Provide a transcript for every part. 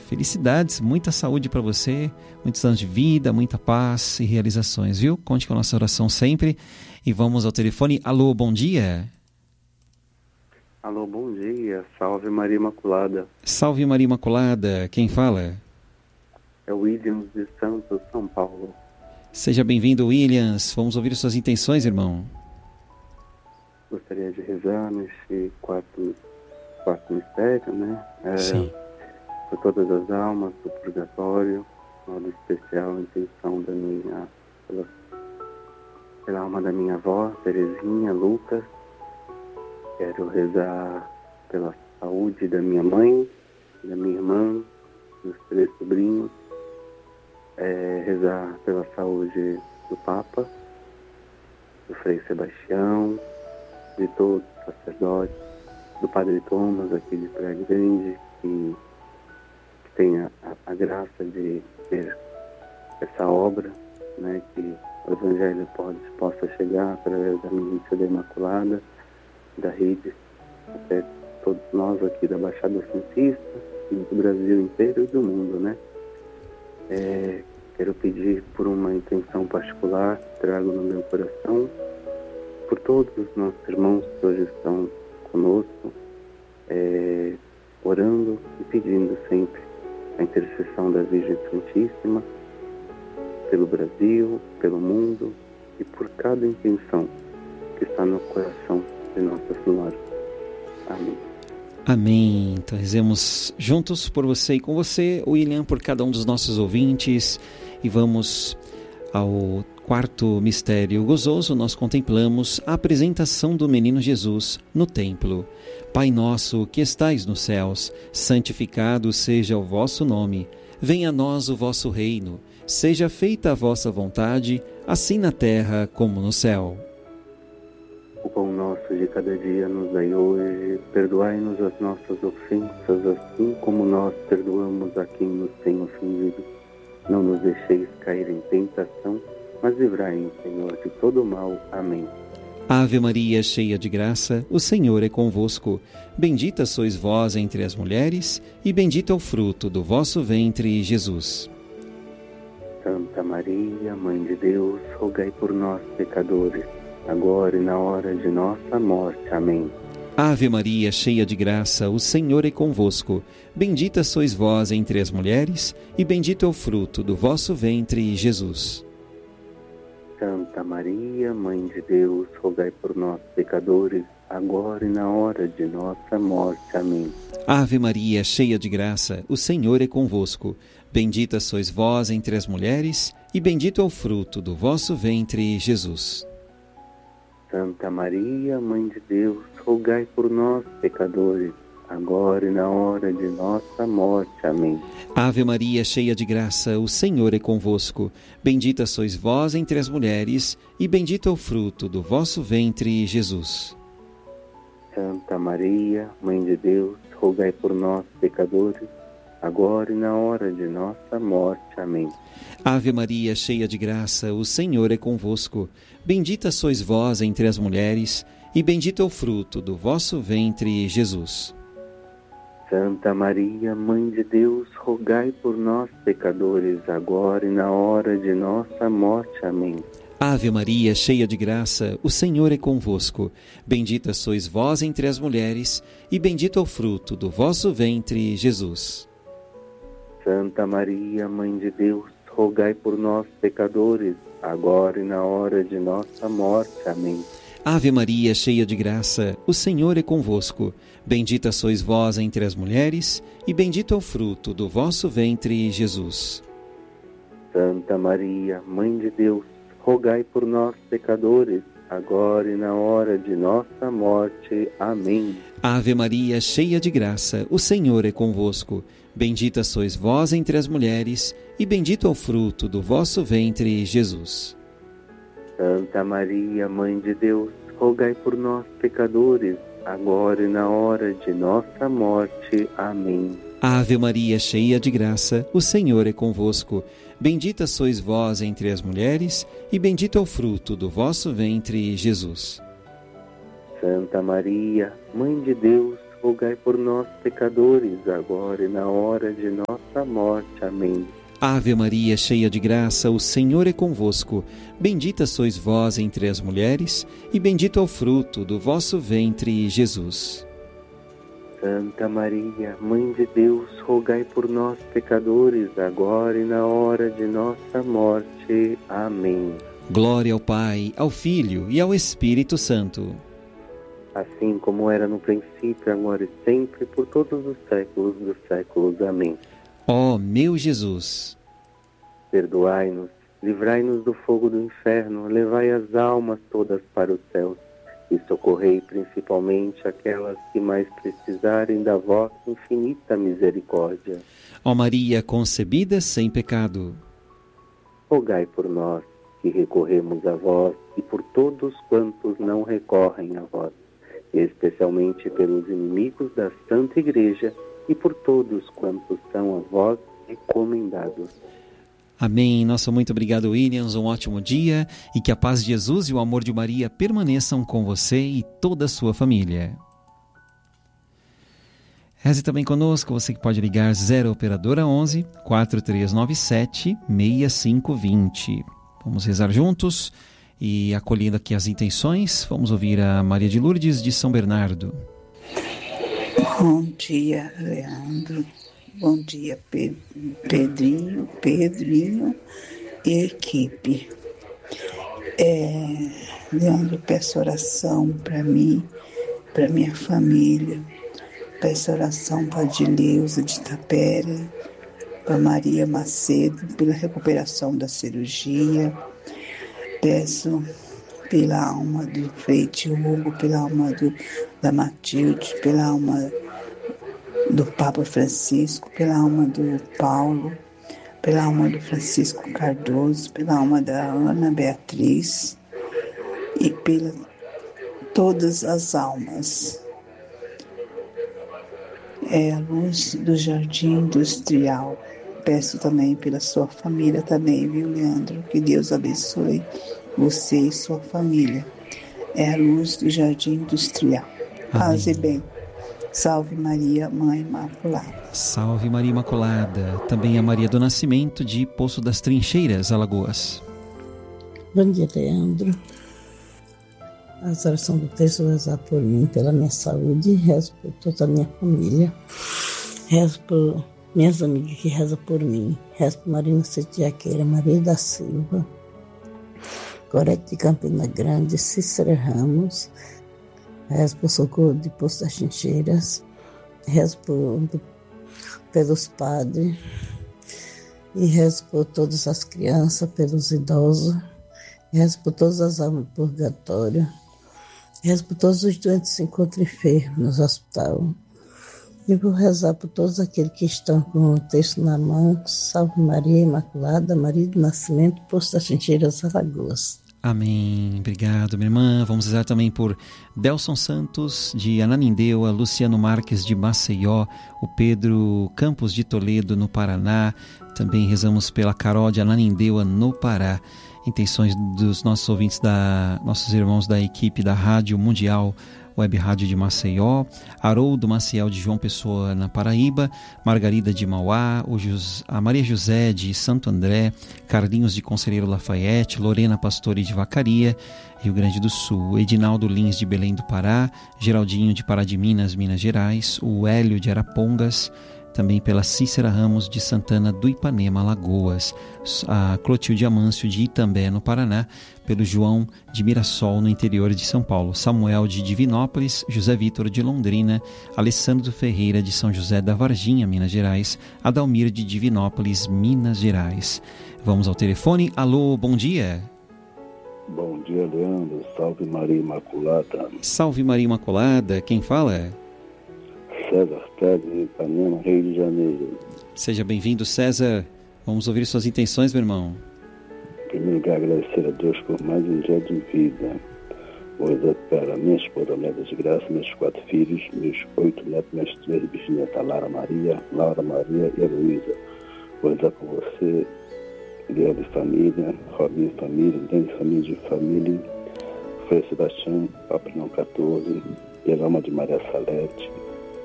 Felicidades, muita saúde para você, muitos anos de vida, muita paz e realizações, viu? Conte com a nossa oração sempre. E vamos ao telefone. Alô, bom dia. Alô, bom dia. Salve Maria Imaculada. Salve Maria Imaculada. Quem fala? É o Williams de Santos, São Paulo. Seja bem-vindo, Williams. Vamos ouvir suas intenções, irmão. Gostaria de rezar nesse quarto mistério, né? Sim. Por todas as almas do purgatório, de modo especial a intenção pela alma da minha avó, Terezinha, Lucas. Quero rezar pela saúde da minha mãe, da minha irmã, dos 3 sobrinhos. Rezar pela saúde do Papa, do Frei Sebastião, de todos os sacerdotes, do Padre Thomas aqui de Praia Grande, que tenha a graça de ter essa obra, né, que o Evangelho possa chegar através da milícia da Imaculada, da rede, até todos nós aqui da Baixada Santista, do Brasil inteiro e do mundo, né? Quero pedir por uma intenção particular, trago no meu coração, por todos os nossos irmãos que hoje estão conosco, orando e pedindo sempre a intercessão da Virgem Santíssima, pelo Brasil, pelo mundo e por cada intenção que está no coração de Nossa Senhora. Amém. Amém. Então rezemos juntos por você e com você, William, por cada um dos nossos ouvintes. E vamos ao quarto mistério gozoso. Nós contemplamos a apresentação do menino Jesus no templo. Pai nosso que estais nos céus, santificado seja o vosso nome. Venha a nós o vosso reino. Seja feita a vossa vontade, assim na terra como no céu. O pão nosso de cada dia nos dai hoje, perdoai-nos as nossas ofensas, assim como nós perdoamos a quem nos tem ofendido. Não nos deixeis cair em tentação, mas livrai-nos, Senhor, de todo mal. Amém. Ave Maria, cheia de graça, o Senhor é convosco. Bendita sois vós entre as mulheres, e bendito é o fruto do vosso ventre, Jesus. Santa Maria, Mãe de Deus, rogai por nós, pecadores, agora e na hora de nossa morte. Amém. Ave Maria, cheia de graça, o Senhor é convosco. Bendita sois vós entre as mulheres, e bendito é o fruto do vosso ventre, Jesus. Santa Maria, Mãe de Deus, rogai por nós, pecadores, agora e na hora de nossa morte. Amém. Ave Maria, cheia de graça, o Senhor é convosco. Bendita sois vós entre as mulheres, e bendito é o fruto do vosso ventre, Jesus. Santa Maria, Mãe de Deus, rogai por nós, pecadores, agora e na hora de nossa morte. Amém. Ave Maria, cheia de graça, o Senhor é convosco. Bendita sois vós entre as mulheres, e bendito é o fruto do vosso ventre, Jesus. Santa Maria, Mãe de Deus, rogai por nós, pecadores, agora e na hora de nossa morte. Amém. Ave Maria, cheia de graça, o Senhor é convosco. Bendita sois vós entre as mulheres, e bendito é o fruto do vosso ventre, Jesus. Santa Maria, Mãe de Deus, rogai por nós, pecadores, agora e na hora de nossa morte. Amém. Ave Maria, cheia de graça, o Senhor é convosco. Bendita sois vós entre as mulheres, e bendito é o fruto do vosso ventre, Jesus. Santa Maria, Mãe de Deus, rogai por nós, pecadores, agora e na hora de nossa morte. Amém. Ave Maria, cheia de graça, o Senhor é convosco. Bendita sois vós entre as mulheres, e bendito é o fruto do vosso ventre, Jesus. Santa Maria, Mãe de Deus, rogai por nós, pecadores, agora e na hora de nossa morte. Amém. Ave Maria, cheia de graça, o Senhor é convosco. Bendita sois vós entre as mulheres, e bendito é o fruto do vosso ventre, Jesus. Santa Maria, Mãe de Deus, rogai por nós, pecadores, agora e na hora de nossa morte. Amém. Ave Maria, cheia de graça, o Senhor é convosco. Bendita sois vós entre as mulheres, e bendito é o fruto do vosso ventre, Jesus. Santa Maria, Mãe de Deus, rogai por nós, pecadores, agora e na hora de nossa morte. Amém. Ave Maria, cheia de graça, o Senhor é convosco. Bendita sois vós entre as mulheres, e bendito é o fruto do vosso ventre, Jesus. Santa Maria, Mãe de Deus, rogai por nós, pecadores, agora e na hora de nossa morte. Amém. Glória ao Pai, ao Filho e ao Espírito Santo. Assim como era no princípio, agora e sempre, por todos os séculos dos séculos. Amém. Ó meu Jesus, perdoai-nos, livrai-nos do fogo do inferno, levai as almas todas para os céus e socorrei principalmente aquelas que mais precisarem da vossa infinita misericórdia. ó Maria concebida sem pecado, rogai por nós que recorremos a vós e por todos quantos não recorrem a vós, e especialmente pelos inimigos da Santa Igreja e por todos quantos são a vós recomendados. Amém. Nosso muito obrigado, Williams. Um ótimo dia e que a paz de Jesus e o amor de Maria permaneçam com você e toda a sua família. Reze também conosco, você que pode ligar 0 Operadora 11 4397 6520. Vamos rezar juntos e acolhendo aqui as intenções, vamos ouvir a Maria de Lourdes de São Bernardo. Bom dia, Leandro. Bom dia, Pedrinho e equipe. Leandro, peço oração para mim, para minha família. Peço oração para Adileuza de Itapera, para Maria Macedo, pela recuperação da cirurgia. Peço pela alma do Frei Hugo, pela alma da Matilde, pela alma do Papa Francisco, pela alma do Paulo, pela alma do Francisco Cardoso, pela alma da Ana Beatriz e pela todas as almas. A luz do Jardim Industrial. Peço também pela sua família também, viu, Leandro? Que Deus abençoe você e sua família. É a luz do Jardim Industrial. Paz e bem. Salve Maria, Mãe Imaculada. Salve Maria Imaculada. Também a Maria do Nascimento de Poço das Trincheiras, Alagoas. Bom dia, Leandro. As orações do texto, rezar por mim, pela minha saúde, rezo por toda a minha família, rezo por minhas amigas que rezam por mim, rezo por Marina Setiaqueira, Maria da Silva, Gorete de Campina Grande, Cícera Ramos, rezo por Socorro de Poço das Trincheiras, rezo pelos padres e rezo por todas as crianças, pelos idosos, rezo por todas as almas do purgatório, rezo por todos os doentes que se encontram enfermos nos hospitais. E vou rezar por todos aqueles que estão com o texto na mão. Salve Maria Imaculada, Maria do Nascimento, Poço das Trincheiras, Alagoas. Amém. Obrigado, minha irmã. Vamos rezar também por Delson Santos, de Ananindeua, Luciano Marques, de Maceió, o Pedro Campos, de Toledo, no Paraná. Também rezamos pela Carol, de Ananindeua, no Pará. Intenções dos nossos ouvintes, nossos irmãos da equipe da Rádio Mundial, Web Rádio de Maceió, Haroldo Maciel de João Pessoa, na Paraíba, Margarida de Mauá, a Maria José de Santo André, Carlinhos de Conselheiro Lafayette, Lorena Pastore de Vacaria, Rio Grande do Sul, Edinaldo Lins de Belém do Pará, Geraldinho de Pará de Minas, Minas Gerais, o Hélio de Arapongas, também pela Cícera Ramos de Santana do Ipanema, Alagoas, a Clotilde Amâncio de Itambé, no Paraná, pelo João de Mirassol, no interior de São Paulo, Samuel de Divinópolis, José Vitor de Londrina, Alessandro Ferreira de São José da Varginha, Minas Gerais, Adalmir de Divinópolis, Minas Gerais. Vamos ao telefone. Alô, bom dia. Bom dia, Leandro. Salve Maria Imaculada. Salve Maria Imaculada. Quem fala? César Pérez, de Ipanema, Rio de Janeiro. Seja bem-vindo, César. Vamos ouvir suas intenções, meu irmão. Em primeiro lugar, agradecer a Deus por mais um dia de vida. Vou rezar para minha esposa, Maria de Graça, meus 4 filhos, meus 8 netos, meus 3 bisnetas, Laura Maria e Heloísa. Vou rezar por você, Guilherme de família, Robinho de família, Dani família de família, Frei Sebastião, Papa Não 14, pela alma de Maria Salete,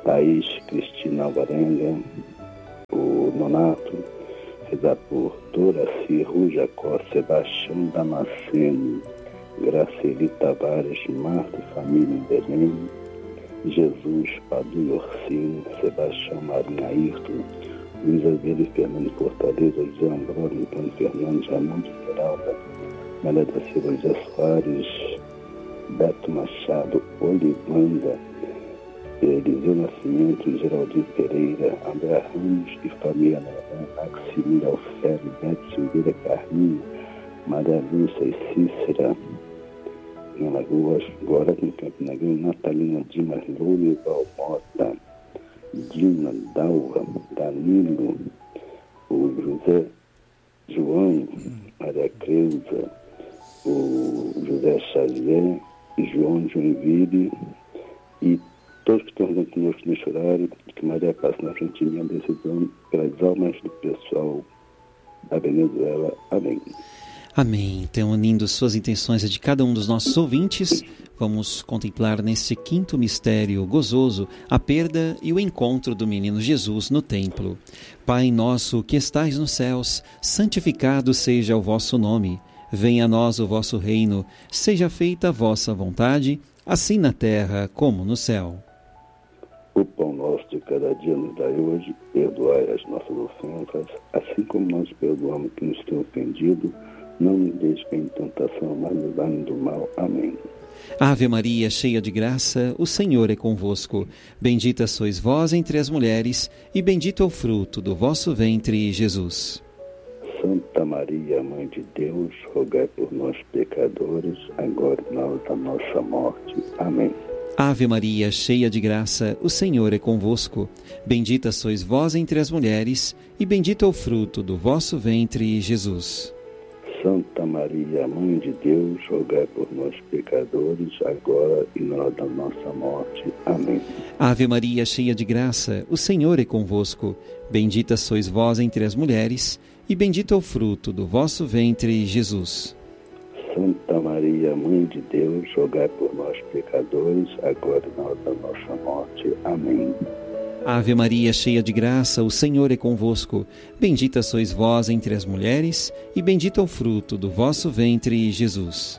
Thaís Cristina Alvarenga, o Nonato, rezar por Doraci Rujacó, Sebastião Damasceno, Graceli Tavares, Marta e família em Belém, Jesus, Padu e Orsino, Sebastião Marinho Ayrton, Luiz Azevedo e Fernando Fortaleza, José Ambrosio, Antônio Fernandes, Raimundo Esmeralda, Maria da Silva, José Soares, Beto Machado, Olivanda, Eliseu Nascimento, Geraldinho Pereira, André Ramos e família Aximira Alférez, Beto Silveira Carminho, Maria Lúcia e Cícera, em Alagoas, Gorete, em Campina Grande, Natalina Dimas, Lourival Mota, Dina, Dalva, Danilo, o José João, Maria Creuza, o José Xavier, João Joinville e todos que estão junto conosco neste horário, que Maria passe na frente de minha decisão pelas almas do pessoal da Venezuela. Amém. Amém. Então, unindo suas intenções de cada um dos nossos ouvintes, vamos contemplar nesse quinto mistério gozoso a perda e o encontro do menino Jesus no templo. Pai nosso que estais nos céus, santificado seja o vosso nome. Venha a nós o vosso reino, seja feita a vossa vontade, assim na terra como no céu. O pão nosso de cada dia nos dai hoje, perdoai as nossas ofensas, assim como nós perdoamos quem nos tem ofendido. Não nos deixe cair em tentação, mas nos livrai do mal. Amém. Ave Maria, cheia de graça, o Senhor é convosco. Bendita sois vós entre as mulheres, e bendito é o fruto do vosso ventre, Jesus. Santa Maria, Mãe de Deus, rogai por nós, pecadores, agora e na hora da nossa morte. Amém. Ave Maria, cheia de graça, o Senhor é convosco. Bendita sois vós entre as mulheres, e bendito é o fruto do vosso ventre, Jesus. Santa Maria, Mãe de Deus, rogai por nós, pecadores, agora e na hora da nossa morte. Amém. Ave Maria, cheia de graça, o Senhor é convosco. Bendita sois vós entre as mulheres, e bendito é o fruto do vosso ventre, Jesus. Santa Maria, Mãe de Deus, rogai por nós, pecadores, agora e na hora da nossa morte. Amém. Ave Maria, cheia de graça, o Senhor é convosco. Bendita sois vós entre as mulheres, e bendito é o fruto do vosso ventre, Jesus.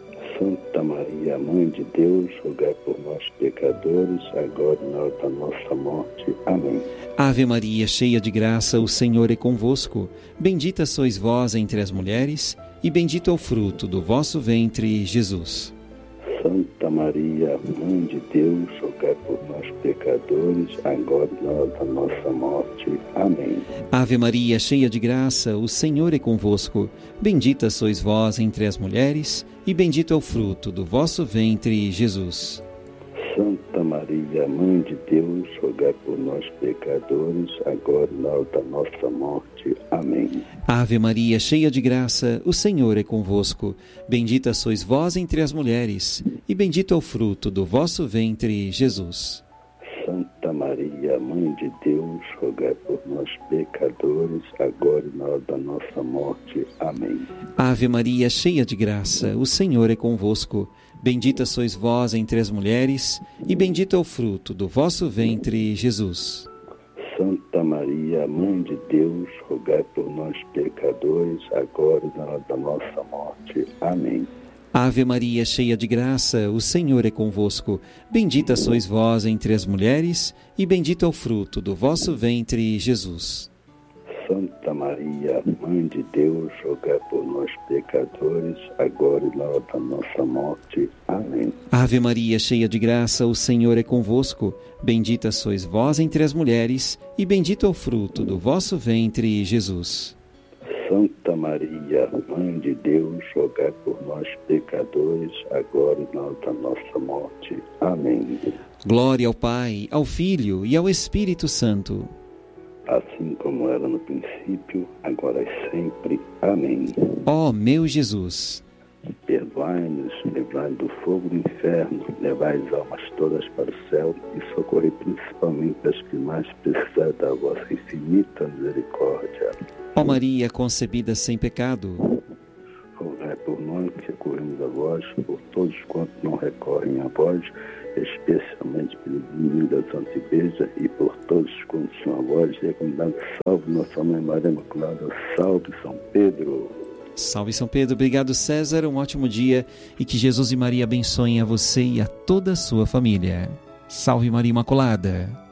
Santa Maria, Mãe de Deus, rogai por nós, pecadores, agora e na hora da nossa morte. Amém. Ave Maria, cheia de graça, o Senhor é convosco. Bendita sois vós entre as mulheres, e bendito é o fruto do vosso ventre, Jesus. Santa Maria, Mãe de Deus, rogai por nós, pecadores, agora e na hora da nossa morte. Amém. Ave Maria, cheia de graça, o Senhor é convosco. Bendita sois vós entre as mulheres, e bendito é o fruto do vosso ventre, Jesus. Santa Maria, Mãe de Deus, rogai por nós, pecadores, agora e na hora da nossa morte. Amém. Ave Maria, cheia de graça, o Senhor é convosco. Bendita sois vós entre as mulheres, e bendito é o fruto do vosso ventre, Jesus. Santa Maria, Mãe de Deus, rogai por nós, pecadores, agora e na hora da nossa morte. Amém. Ave Maria, cheia de graça, o Senhor é convosco. Bendita sois vós entre as mulheres, e bendito é o fruto do vosso ventre, Jesus. Santa Maria, Mãe de Deus, rogai por nós, pecadores, agora e na hora da nossa morte. Amém. Ave Maria, cheia de graça, o Senhor é convosco. Bendita sois vós entre as mulheres, e bendito é o fruto do vosso ventre, Jesus. Santa Maria, Mãe de Deus, rogai por nós, pecadores, agora e na hora da nossa morte. Amém. Ave Maria, cheia de graça, o Senhor é convosco. Bendita sois vós entre as mulheres, e bendito é o fruto do vosso ventre, Jesus. Santa Maria, Mãe de Deus, rogai por nós, pecadores, agora e na hora da nossa morte. Amém. Glória ao Pai, ao Filho e ao Espírito Santo. Assim como era no princípio, agora e sempre. Amém. Ó meu Jesus, perdoai-nos, livrai-nos do fogo do inferno, levai as almas todas para o céu e socorrei principalmente as que mais precisarem da vossa infinita misericórdia. ó Maria concebida sem pecado, rogai por nós que recorremos a vós, por todos quantos não recorrem a vós, especialmente pelo domínio da Santa Igreja e por todos quantos são a vós, recomendado, salve nossa Mãe Maria Imaculada, salve São Pedro. Salve São Pedro, obrigado César, um ótimo dia e que Jesus e Maria abençoem a você e a toda a sua família. Salve Maria Imaculada.